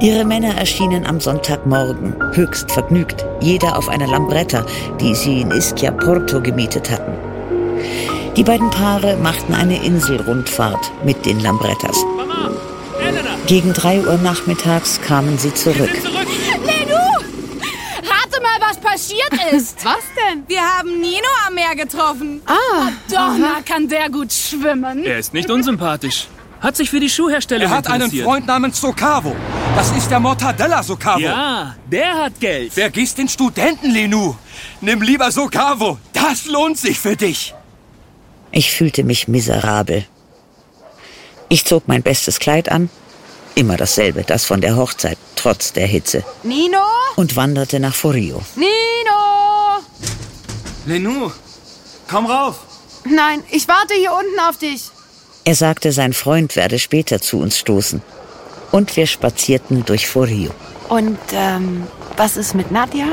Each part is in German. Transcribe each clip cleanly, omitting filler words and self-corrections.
Ihre Männer erschienen am Sonntagmorgen, höchst vergnügt, jeder auf einer Lambretta, die sie in Ischia Porto gemietet hatten. Die beiden Paare machten eine Inselrundfahrt mit den Lambrettas. Mama, Elena. Gegen 3 Uhr nachmittags kamen sie zurück. Lenu! Rate mal, was passiert ist. Was denn? Wir haben Nino am Meer getroffen. Aha. Kann der gut schwimmen. Er ist nicht unsympathisch. Hat sich für die Schuhherstellung Er hat einen interessiert. Freund namens Socavo. Das ist der Mortadella Socavo. Ja, der hat Geld. Vergiss den Studenten, Lenu. Nimm lieber Socavo. Das lohnt sich für dich. Ich fühlte mich miserabel. Ich zog mein bestes Kleid an, immer dasselbe, das von der Hochzeit, trotz der Hitze, Nino? und wanderte nach Forio. Nino! Lenu, komm rauf. Nein, ich warte hier unten auf dich. Er sagte, sein Freund werde später zu uns stoßen. Und wir spazierten durch Forio. Und, was ist mit Nadja?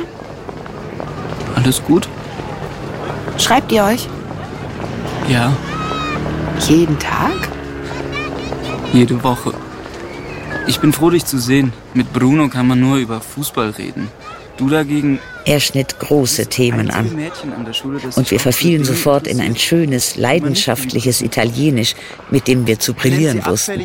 Alles gut? Schreibt ihr euch? Ja, Jeden Tag? jede Woche. Ich bin froh, dich zu sehen. Mit Bruno kann man nur über Fußball reden. Du dagegen... Er schnitt große Themen an. Und wir verfielen sofort in ein schönes, leidenschaftliches Italienisch, mit dem wir zu brillieren wussten.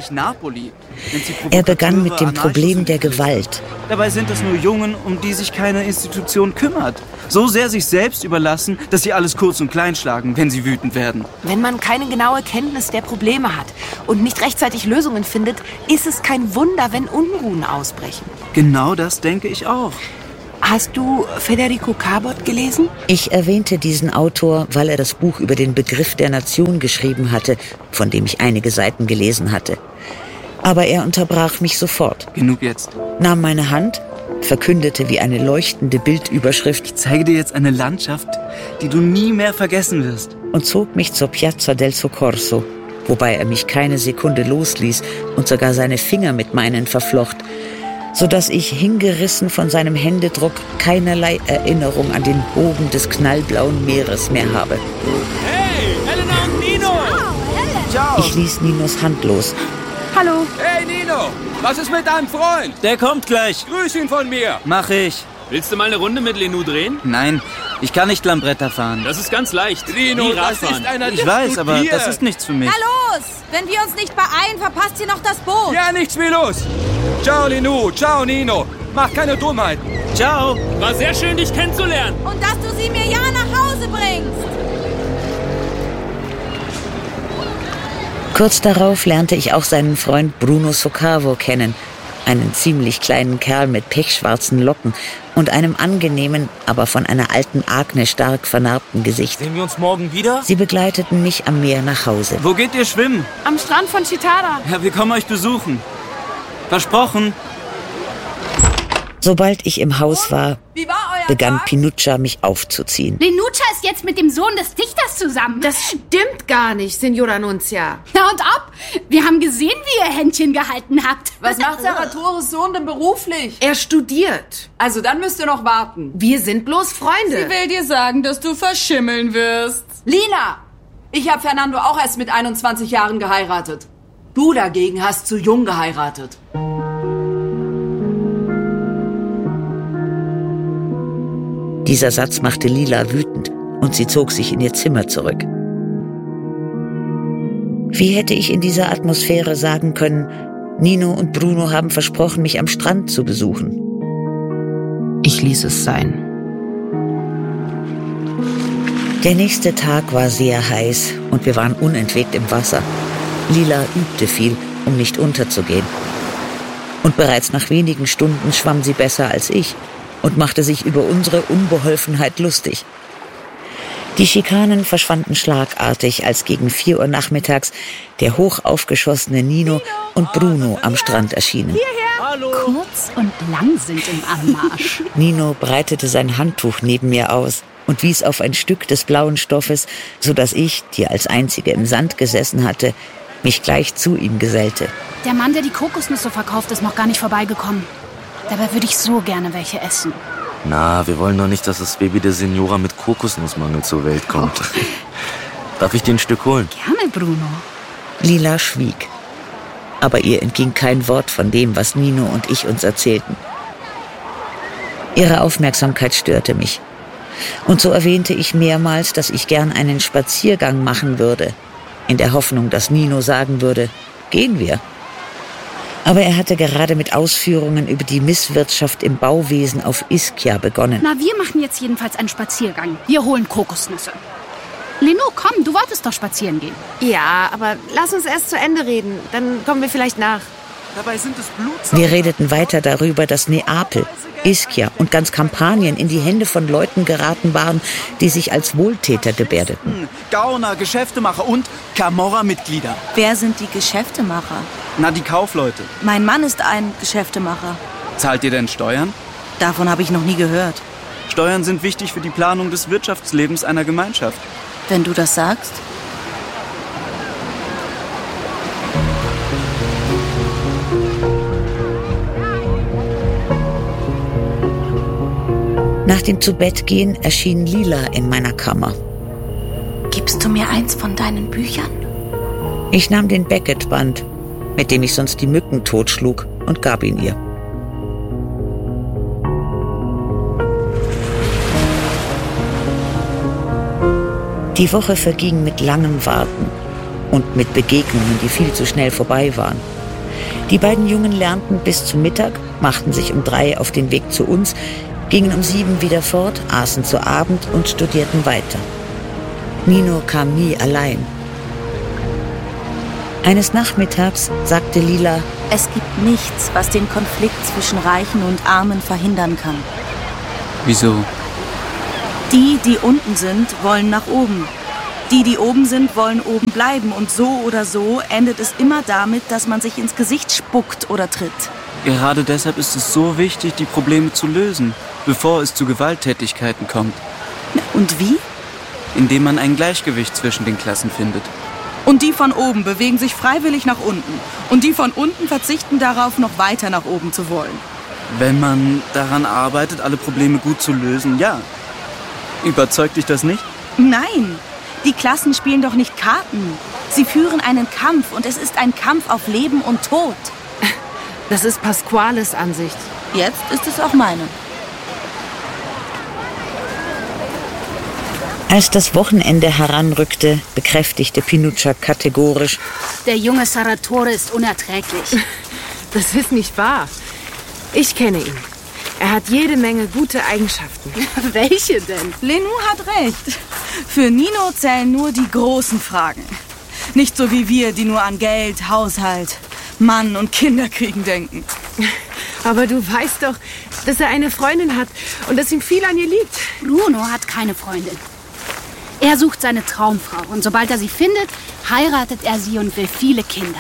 Er begann mit dem Problem der Gewalt. Dabei sind es nur Jungen, um die sich keine Institution kümmert. So sehr sich selbst überlassen, dass sie alles kurz und klein schlagen, wenn sie wütend werden. Wenn man keine genaue Kenntnis der Probleme hat und nicht rechtzeitig Lösungen findet, ist es kein Wunder, wenn Unruhen ausbrechen. Genau das denke ich auch. Hast du Federico Cabot gelesen? Ich erwähnte diesen Autor, weil er das Buch über den Begriff der Nation geschrieben hatte, von dem ich einige Seiten gelesen hatte. Aber er unterbrach mich sofort, Genug jetzt. nahm meine Hand, verkündete wie eine leuchtende Bildüberschrift Ich zeige dir jetzt eine Landschaft, die du nie mehr vergessen wirst. und zog mich zur Piazza del Soccorso, wobei er mich keine Sekunde losließ und sogar seine Finger mit meinen verflocht, sodass ich, hingerissen von seinem Händedruck, keinerlei Erinnerung an den Bogen des knallblauen Meeres mehr habe. Hey, Elena und Nino. Ich ließ Ninos Hand los. Hallo. Hey, Nino. Was ist mit deinem Freund? Der kommt gleich. Grüß ihn von mir. Mach ich. Willst du mal eine Runde mit Lenu drehen? Nein, ich kann nicht Lambretta fahren. Das ist ganz leicht. Nino, Wie das Radfahren. ist einer, Ich weiß, aber das ist nichts für mich. Na los! Wenn wir uns nicht beeilen, verpasst ihr noch das Boot. Ja, nichts wie los. Ciao, Lenu. Ciao, Nino. Mach keine Dummheiten. Ciao. War sehr schön, dich kennenzulernen. Und dass du sie mir ja nach Hause bringst. Kurz darauf lernte ich auch seinen Freund Bruno Socavo kennen, einen ziemlich kleinen Kerl mit pechschwarzen Locken und einem angenehmen, aber von einer alten Akne stark vernarbten Gesicht. Sehen wir uns morgen wieder? Sie begleiteten mich am Meer nach Hause. Wo geht ihr schwimmen? Am Strand von Chitara. Ja, wir kommen euch besuchen. Versprochen. Sobald ich im Haus war, Wie war euer begann Tag? Pinuccia mich aufzuziehen. Lenuccia ist jetzt mit dem Sohn des Dichters zusammen. Das stimmt gar nicht, Signora Nunzia. Na und ab. Wir haben gesehen, wie ihr Händchen gehalten habt. Was macht Saratores Sohn denn beruflich? Er studiert. Also dann müsst ihr noch warten. Wir sind bloß Freunde. Sie will dir sagen, dass du verschimmeln wirst. Lina, ich habe Fernando auch erst mit 21 Jahren geheiratet. Du dagegen hast zu jung geheiratet. Dieser Satz machte Lila wütend und sie zog sich in ihr Zimmer zurück. Wie hätte ich in dieser Atmosphäre sagen können, Nino und Bruno haben versprochen, mich am Strand zu besuchen? Ich ließ es sein. Der nächste Tag war sehr heiß und wir waren unentwegt im Wasser. Lila übte viel, um nicht unterzugehen. Und bereits nach wenigen Stunden schwamm sie besser als ich und machte sich über unsere Unbeholfenheit lustig. Die Schikanen verschwanden schlagartig, als gegen 4 Uhr nachmittags der hoch aufgeschossene Nino und Bruno am Strand erschienen. Kurz und lang sind im Anmarsch. Nino breitete sein Handtuch neben mir aus und wies auf ein Stück des blauen Stoffes, sodass ich, die als Einzige im Sand gesessen hatte, mich gleich zu ihm gesellte. Der Mann, der die Kokosnüsse verkauft, ist noch gar nicht vorbeigekommen. Dabei würde ich so gerne welche essen. Na, wir wollen doch nicht, dass das Baby der Signora mit Kokosnussmangel zur Welt kommt. Darf ich dir ein Stück holen? Gerne, Bruno. Lila schwieg. aber ihr entging kein Wort von dem, was Nino und ich uns erzählten. Ihre Aufmerksamkeit störte mich. Und so erwähnte ich mehrmals, dass ich gern einen Spaziergang machen würde, in der Hoffnung, dass Nino sagen würde, gehen wir. Aber er hatte gerade mit Ausführungen über die Misswirtschaft im Bauwesen auf Ischia begonnen. Na, wir machen jetzt jedenfalls einen Spaziergang. Wir holen Kokosnüsse. Leno, komm, du wolltest doch spazieren gehen. Ja, aber lass uns erst zu Ende reden. Dann kommen wir vielleicht nach. Dabei sind es Blutsauger. Wir redeten weiter darüber, dass Neapel, Ischia und ganz Kampanien in die Hände von Leuten geraten waren, die sich als Wohltäter gebärdeten. Gauner, Geschäftemacher und Camorra-Mitglieder. Wer sind die Geschäftemacher? Na, die Kaufleute. Mein Mann ist ein Geschäftemacher. Zahlt ihr denn Steuern? Davon habe ich noch nie gehört. Steuern sind wichtig für die Planung des Wirtschaftslebens einer Gemeinschaft. Wenn du das sagst. Nach dem Zubettgehen erschien Lila in meiner Kammer. Gibst du mir eins von deinen Büchern? Ich nahm den Beckett-Band, mit dem ich sonst die Mücken totschlug, und gab ihn ihr. Die Woche verging mit langem Warten und mit Begegnungen, die viel zu schnell vorbei waren. Die beiden Jungen lernten bis zum Mittag, machten sich um 3 auf den Weg zu uns, gingen um 7 wieder fort, aßen zu Abend und studierten weiter. Nino kam nie allein. Eines Nachmittags sagte Lila: Es gibt nichts, was den Konflikt zwischen Reichen und Armen verhindern kann. Wieso? Die, die unten sind, wollen nach oben. Die, die oben sind, wollen oben bleiben. Und so oder so endet es immer damit, dass man sich ins Gesicht spuckt oder tritt. Gerade deshalb ist es so wichtig, die Probleme zu lösen, bevor es zu Gewalttätigkeiten kommt. Und wie? Indem man ein Gleichgewicht zwischen den Klassen findet. Und die von oben bewegen sich freiwillig nach unten. Und die von unten verzichten darauf, noch weiter nach oben zu wollen. Wenn man daran arbeitet, alle Probleme gut zu lösen, ja. Überzeugt dich das nicht? Nein, die Klassen spielen doch nicht Karten. Sie führen einen Kampf und es ist ein Kampf auf Leben und Tod. Das ist Pasquales Ansicht. Jetzt ist es auch meine. Als das Wochenende heranrückte, bekräftigte Pinuccia kategorisch: Der junge Sarratore ist unerträglich. Das ist nicht wahr. Ich kenne ihn. Er hat jede Menge gute Eigenschaften. Welche denn? Lenu hat recht. Für Nino zählen nur die großen Fragen. Nicht so wie wir, die nur an Geld, Haushalt, Mann und Kinderkriegen denken. Aber du weißt doch, dass er eine Freundin hat und dass ihm viel an ihr liegt. Bruno hat keine Freundin. Er sucht seine Traumfrau und sobald er sie findet, heiratet er sie und will viele Kinder.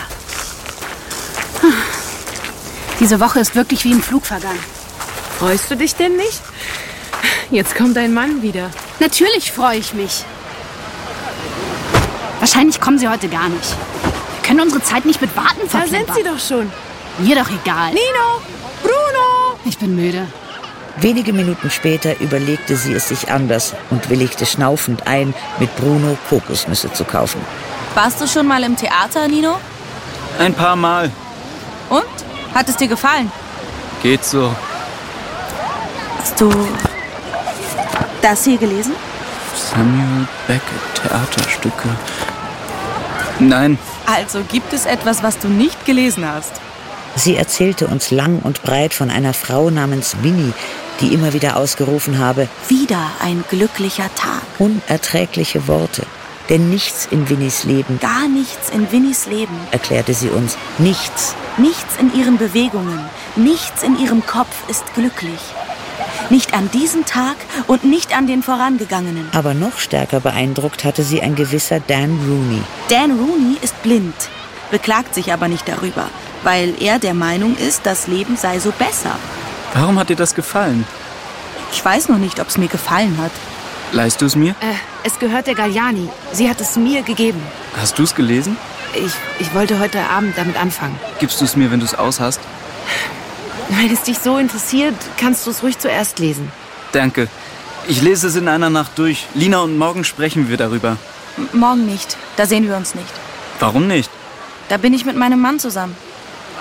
Diese Woche ist wirklich wie im Flug vergangen. Freust du dich denn nicht? Jetzt kommt dein Mann wieder. Natürlich freue ich mich. Wahrscheinlich kommen sie heute gar nicht. Wir können unsere Zeit nicht mit Warten verplempern. Da sind sie doch schon. Mir doch egal. Nino! Bruno! Ich bin müde. Wenige Minuten später überlegte sie es sich anders und willigte schnaufend ein, mit Bruno Kokosnüsse zu kaufen. Warst du schon mal im Theater, Nino? Ein paar Mal. Und? Hat es dir gefallen? Geht so. Hast du das hier gelesen? Samuel Beckett, Theaterstücke. Nein. Also gibt es etwas, was du nicht gelesen hast? Sie erzählte uns lang und breit von einer Frau namens Winnie, die immer wieder ausgerufen habe: Wieder ein glücklicher Tag. Unerträgliche Worte. Denn nichts in Winnies Leben, Gar nichts in Winnies Leben. erklärte sie uns, nichts. Nichts in ihren Bewegungen, nichts in ihrem Kopf ist glücklich. Nicht an diesem Tag und nicht an den vorangegangenen. Aber noch stärker beeindruckt hatte sie ein gewisser Dan Rooney. Dan Rooney ist blind, beklagt sich aber nicht darüber, weil er der Meinung ist, das Leben sei so besser. Warum hat dir das gefallen? Ich weiß noch nicht, ob es mir gefallen hat. Leihst du es mir? Es gehört der Galliani. Sie hat es mir gegeben. Hast du es gelesen? Ich wollte heute Abend damit anfangen. Gibst du es mir, wenn du es aus hast? Wenn es dich so interessiert, kannst du es ruhig zuerst lesen. Danke. Ich lese es in einer Nacht durch. Lina, und morgen sprechen wir darüber. Morgen nicht, da sehen wir uns nicht. Warum nicht? Da bin ich mit meinem Mann zusammen.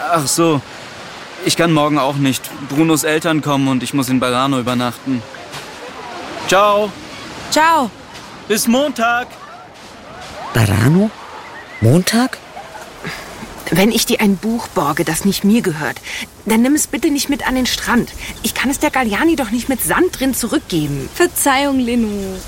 Ach so, ich kann morgen auch nicht. Brunos Eltern kommen und ich muss in Barano übernachten. Ciao. Ciao. Bis Montag. Barano? Montag? Wenn ich dir ein Buch borge, das nicht mir gehört, dann nimm es bitte nicht mit an den Strand. Ich kann es der Galliani doch nicht mit Sand drin zurückgeben. Verzeihung, Lenou.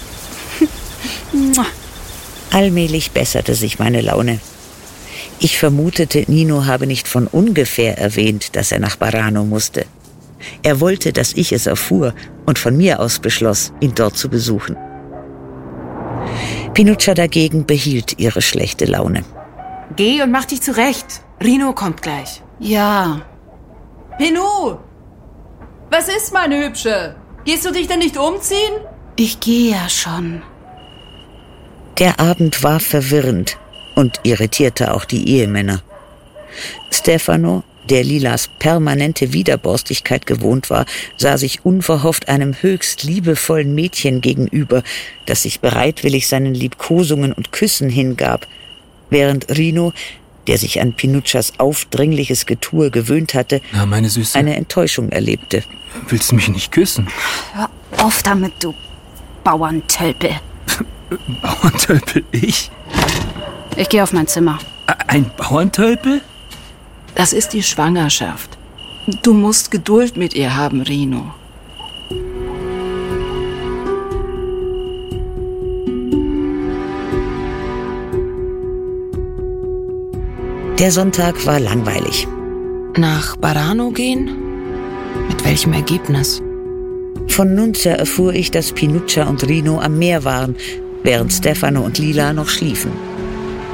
Allmählich besserte sich meine Laune. Ich vermutete, Nino habe nicht von ungefähr erwähnt, dass er nach Barano musste. Er wollte, dass ich es erfuhr und von mir aus beschloss, ihn dort zu besuchen. Pinuccia dagegen behielt ihre schlechte Laune. Geh und mach dich zurecht. Rino kommt gleich. Ja. Pinu! Was ist, meine Hübsche? Gehst du dich denn nicht umziehen? Ich gehe ja schon. Der Abend war verwirrend und irritierte auch die Ehemänner. Stefano, der Lilas permanente Widerborstigkeit gewohnt war, sah sich unverhofft einem höchst liebevollen Mädchen gegenüber, das sich bereitwillig seinen Liebkosungen und Küssen hingab, während Rino, der sich an Pinuccias aufdringliches Getue gewöhnt hatte, Na, meine Süße. eine Enttäuschung erlebte. Willst du mich nicht küssen? Hör auf damit, du Bauerntölpel. Bauerntölpel, ich? Ich gehe auf mein Zimmer. Ein Bauerntölpel? Das ist die Schwangerschaft. Du musst Geduld mit ihr haben, Rino. Der Sonntag war langweilig. Nach Barano gehen? Mit welchem Ergebnis? Von Nunzia erfuhr ich, dass Pinuccia und Rino am Meer waren, während Stefano und Lila noch schliefen.